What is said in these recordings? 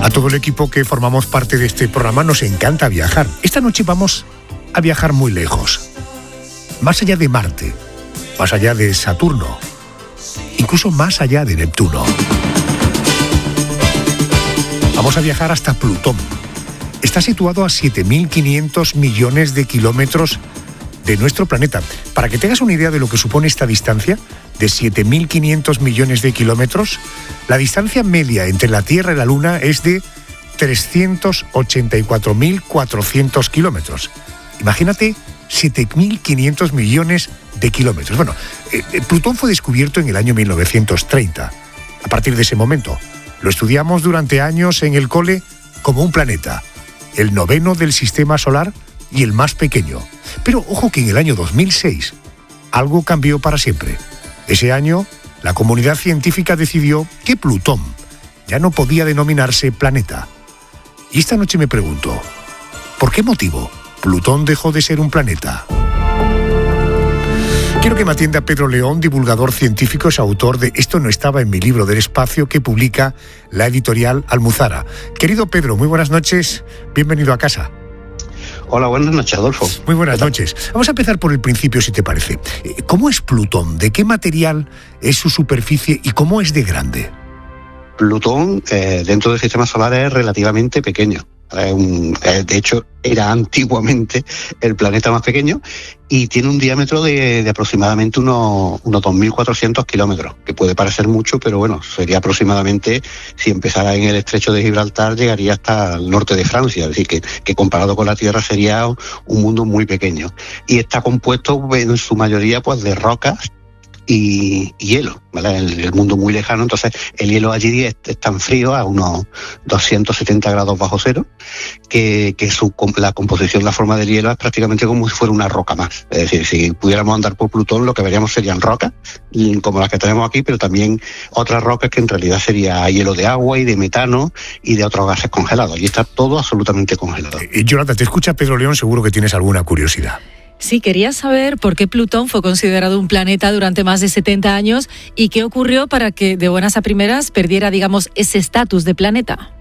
A todo el equipo que formamos parte de este programa nos encanta viajar. Esta noche vamos a viajar muy lejos, más allá de Marte, más allá de Saturno, incluso más allá de Neptuno. Vamos a viajar hasta Plutón. Está situado a 7.500 millones de kilómetros de nuestro planeta. Para que tengas una idea de lo que supone esta distancia, de 7.500 millones de kilómetros, la distancia media entre la Tierra y la Luna es de 384.400 kilómetros. Imagínate 7.500 millones de kilómetros. Bueno, Plutón fue descubierto en el año 1930. A partir de ese momento, lo estudiamos durante años en el cole como un planeta, el noveno del sistema solar y el más pequeño. Pero ojo que en el año 2006 algo cambió para siempre. Ese año, la comunidad científica decidió que Plutón ya no podía denominarse planeta. Y esta noche me pregunto, ¿por qué motivo Plutón dejó de ser un planeta? Quiero que me atienda Pedro León, divulgador científico, es autor de Esto no estaba en mi libro del espacio, que publica la editorial Almuzara. Querido Pedro, muy buenas noches, bienvenido a casa. Hola, buenas noches, Adolfo. Muy buenas noches. Vamos a empezar por el principio, si te parece. ¿Cómo es Plutón? ¿De qué material es su superficie y cómo es de grande? Plutón, dentro del sistema solar, es relativamente pequeño. De hecho, era antiguamente el planeta más pequeño y tiene un diámetro de aproximadamente unos 2.400 kilómetros, que puede parecer mucho, pero bueno, sería aproximadamente, si empezara en el estrecho de Gibraltar, llegaría hasta el norte de Francia, es decir, que comparado con la Tierra sería un mundo muy pequeño. Y está compuesto en su mayoría pues de rocas y hielo, ¿vale? El mundo muy lejano, entonces el hielo allí es tan frío, a unos 270 grados bajo cero, que la composición, la forma del hielo es prácticamente como si fuera una roca más. Es decir, si pudiéramos andar por Plutón, lo que veríamos serían rocas, como las que tenemos aquí, pero también otras rocas que en realidad sería hielo de agua y de metano y de otros gases congelados. Y está todo absolutamente congelado. Jonathan, te escucha Pedro León, seguro que tienes alguna curiosidad. Sí, quería saber por qué Plutón fue considerado un planeta durante más de 70 años y qué ocurrió para que de buenas a primeras perdiera, digamos, ese estatus de planeta.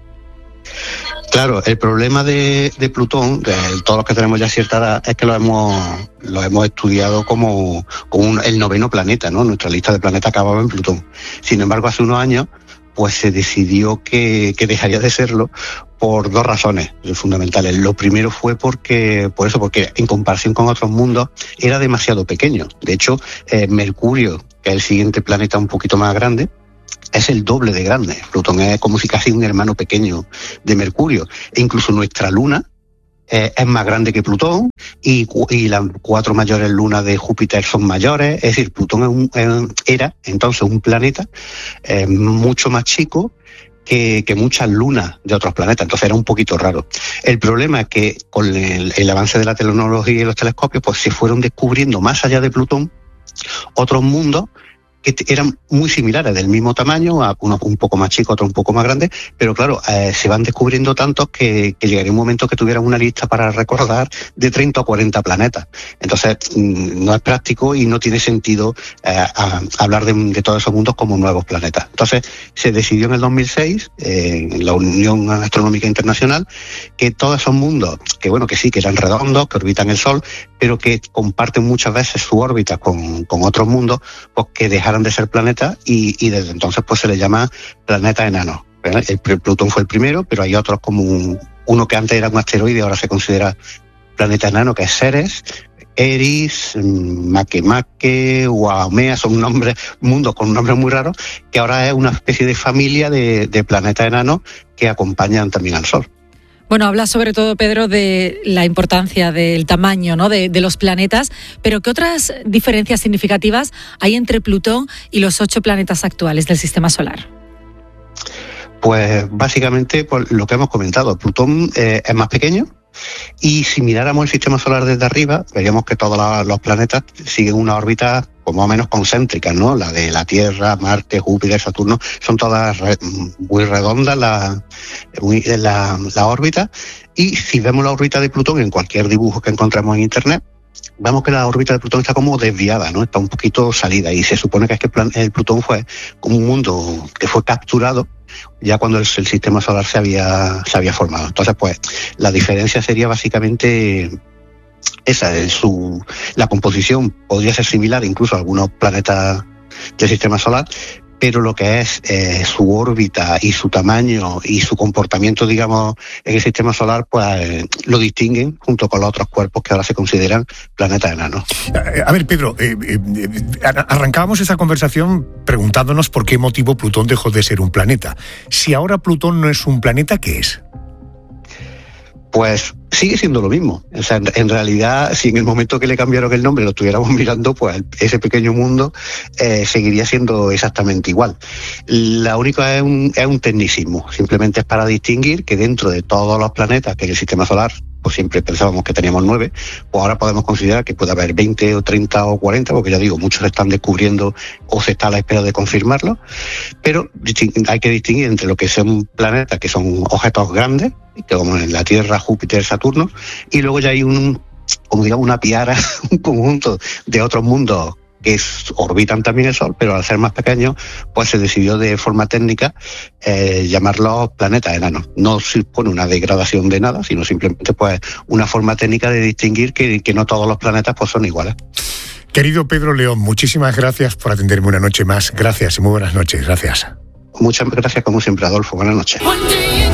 Claro, el problema de Plutón, de todos los que tenemos ya cierta edad, es que lo hemos estudiado como el noveno planeta, ¿no? Nuestra lista de planetas acababa en Plutón. Sin embargo, hace unos años pues se decidió que dejaría de serlo por dos razones fundamentales. Lo primero fue porque en comparación con otros mundos era demasiado pequeño. De hecho, Mercurio, que es el siguiente planeta un poquito más grande, es el doble de grande. Plutón es como si casi un hermano pequeño de Mercurio. E incluso nuestra Luna es más grande que Plutón y las 4 mayores lunas de Júpiter son mayores. Es decir, Plutón era entonces un planeta mucho más chico que muchas lunas de otros planetas, entonces era un poquito raro. El problema es que con el avance de la tecnología y los telescopios, pues se fueron descubriendo más allá de Plutón otros mundos que eran muy similares, del mismo tamaño, unos un poco más chicos, otros un poco más grandes, pero claro, se van descubriendo tantos que llegaría un momento que tuvieran una lista para recordar de 30 o 40 planetas. Entonces, no es práctico y no tiene sentido hablar de todos esos mundos como nuevos planetas. Entonces, se decidió en el 2006, en la Unión Astronómica Internacional, que todos esos mundos, que sí, que eran redondos, que orbitan el Sol, pero que comparten muchas veces su órbita con otros mundos, pues que dejaran de ser planetas y desde entonces pues se le llama planeta enano. El Plutón fue el primero, pero hay otros como uno que antes era un asteroide, ahora se considera planeta enano, que es Ceres, Eris, Makemake, Haumea, son mundos con nombres muy raros, que ahora es una especie de familia de planetas enanos que acompañan también al Sol. Bueno, habla sobre todo, Pedro, de la importancia del tamaño, ¿no?, de los planetas, pero ¿qué otras diferencias significativas hay entre Plutón y los 8 planetas actuales del Sistema Solar? Pues básicamente por lo que hemos comentado, Plutón es más pequeño y si miráramos el Sistema Solar desde arriba, veríamos que todos los planetas siguen una órbita pues más o menos concéntricas, ¿no? La de la Tierra, Marte, Júpiter, Saturno, son todas muy redondas la órbita. Y si vemos la órbita de Plutón en cualquier dibujo que encontremos en Internet, vemos que la órbita de Plutón está como desviada, ¿no? Está un poquito salida, y se supone que es que el Plutón fue como un mundo que fue capturado ya cuando el sistema solar se había formado. Entonces, pues, la diferencia sería básicamente esa, la composición podría ser similar incluso a algunos planetas del sistema solar, pero lo que es su órbita y su tamaño y su comportamiento, digamos, en el sistema solar, pues lo distinguen junto con los otros cuerpos que ahora se consideran planetas enanos. A ver, Pedro, arrancábamos esa conversación preguntándonos por qué motivo Plutón dejó de ser un planeta. Si ahora Plutón no es un planeta, ¿qué es? Pues sigue siendo lo mismo. O sea, en realidad, si en el momento que le cambiaron el nombre lo estuviéramos mirando, pues ese pequeño mundo seguiría siendo exactamente igual. La única es un tecnicismo. Simplemente es para distinguir que dentro de todos los planetas que en el sistema solar, pues siempre pensábamos que teníamos 9, pues ahora podemos considerar que puede haber 20 o 30 o 40, porque ya digo, muchos se están descubriendo o se está a la espera de confirmarlo, pero hay que distinguir entre lo que son planetas, que son objetos grandes, como en la Tierra, Júpiter, Saturno, y luego ya hay como digamos una piara, un conjunto de otros mundos que orbitan también el Sol, pero al ser más pequeños, pues se decidió de forma técnica llamarlos planetas enanos. No supone una degradación de nada, sino simplemente pues una forma técnica de distinguir que no todos los planetas pues son iguales. Querido Pedro León, muchísimas gracias por atenderme una noche más. Gracias y muy buenas noches. Gracias. Muchas gracias, como siempre, Adolfo. Buenas noches.